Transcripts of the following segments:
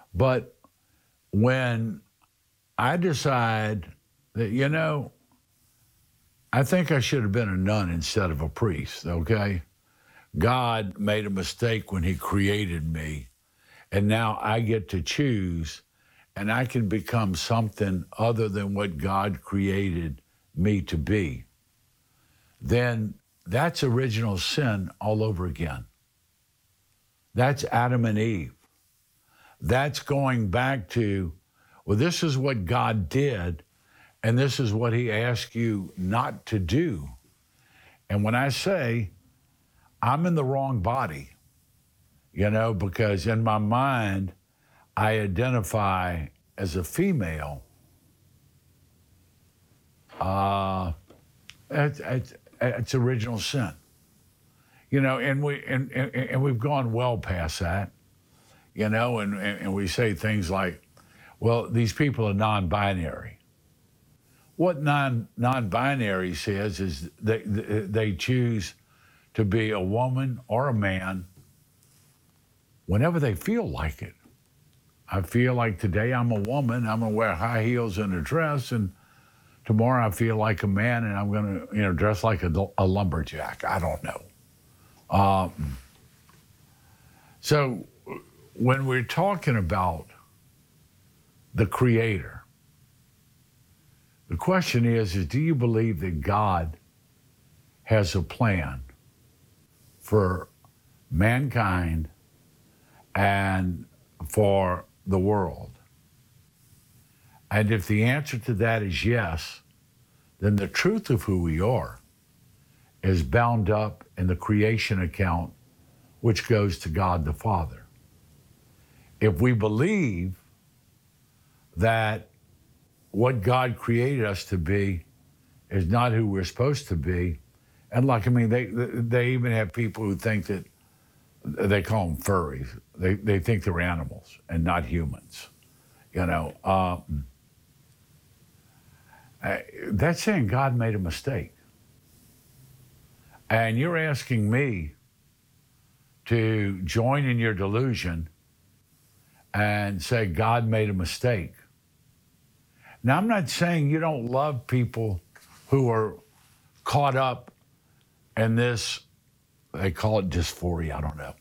But when I decide that, I think I should have been a nun instead of a priest, okay? God made a mistake when he created me, and now I get to choose, and I can become something other than what God created me to be. Then that's original sin all over again. That's Adam and Eve. That's going back to, well, this is what God did, and this is what he asked you not to do. And when I say I'm in the wrong body, because in my mind, I identify as a female, it's original sin. And we've gone well past that, and we say things like, well, these people are non-binary. What non-binary says is they choose to be a woman or a man whenever they feel like it. I feel like today I'm a woman, I'm gonna wear high heels and a dress, and tomorrow I feel like a man and I'm gonna dress like a lumberjack. I don't know. So when we're talking about the Creator, the question is do you believe that God has a plan for mankind and for the world? And if the answer to that is yes, then the truth of who we are is bound up in the creation account, which goes to God the Father. If we believe that what God created us to be is not who we're supposed to be, and they even have people who think that, they call them furries. They think they're animals and not humans. That's saying God made a mistake. And you're asking me to join in your delusion and say God made a mistake. Now, I'm not saying you don't love people who are caught up in this, they call it dysphoria, I don't know.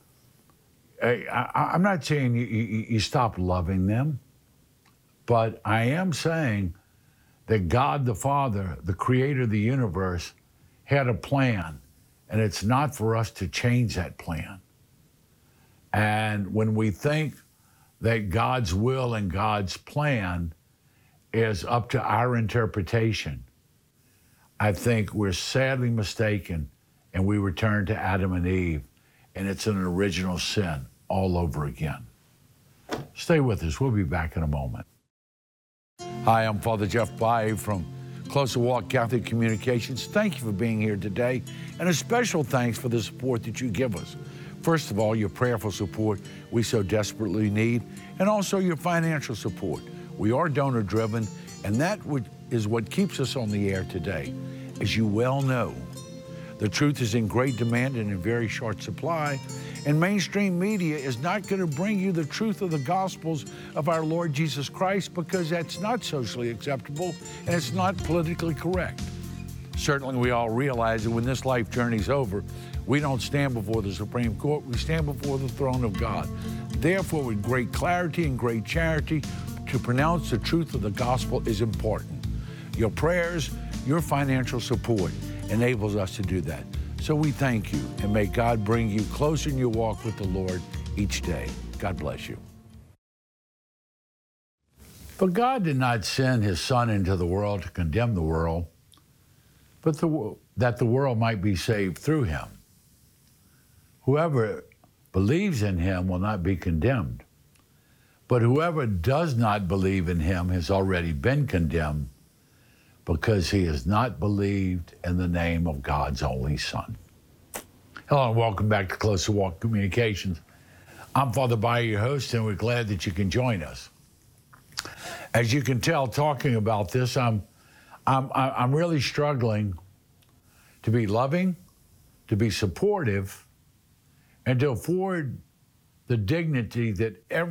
I'm not saying you stop loving them, but I am saying that God the Father, the creator of the universe, had a plan, and it's not for us to change that plan. And when we think that God's will and God's plan is up to our interpretation, I think we're sadly mistaken, and we return to Adam and Eve, and it's an original sin all over again. Stay with us. We'll be back in a moment. Hi, I'm Father Jeff Baye from Closer Walk Catholic Communications. Thank you for being here today, and a special thanks for the support that you give us. First of all, your prayerful support we so desperately need, and also your financial support. We are donor-driven, and that is what keeps us on the air today. As you well know, the truth is in great demand and in very short supply, and mainstream media is not going to bring you the truth of the Gospels of our Lord Jesus Christ, because that's not socially acceptable and it's not politically correct. Certainly we all realize that when this life journey's over, we don't stand before the Supreme Court, we stand before the throne of God. Therefore, with great clarity and great charity, to pronounce the truth of the gospel is important. Your prayers, your financial support enables us to do that. So we thank you, and may God bring you closer in your walk with the Lord each day. God bless you. But God did not send his Son into the world to condemn the world, but that the world might be saved through him. Whoever believes in him will not be condemned, but whoever does not believe in him has already been condemned, because he has not believed in the name of God's only Son. Hello and welcome back to Closer Walk Communications. I'm Father Baye, your host, and we're glad that you can join us. As you can tell, talking about this, I'm really struggling to be loving, to be supportive, and to afford the dignity that every